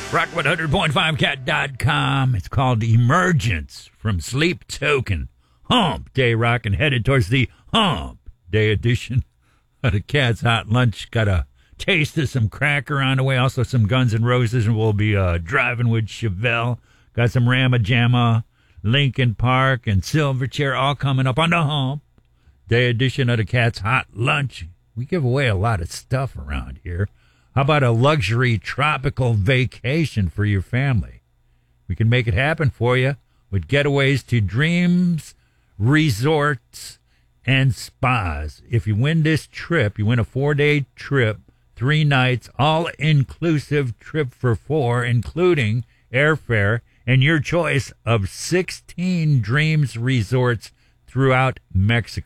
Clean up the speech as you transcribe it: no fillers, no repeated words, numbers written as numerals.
Rock 100.5cat.com. It's called Emergence from Sleep Token. Hump Day Rockin' headed towards the Hump Day edition of the Cat's Hot Lunch. Got a taste of some cracker on the way. Also some Guns N' Roses, and we'll be driving with Chevelle. Got some Rama Jamma, Linkin Park, and Silverchair all coming up on the Hump Day edition of the Cat's Hot Lunch. We give away a lot of stuff around here. How about a luxury tropical vacation for your family? We can make it happen for you with getaways to Dreams Resorts and Spas. If you win this trip, you win a 4-day trip, 3 nights, all-inclusive trip for 4, including airfare, and your choice of 16 Dreams Resorts throughout Mexico.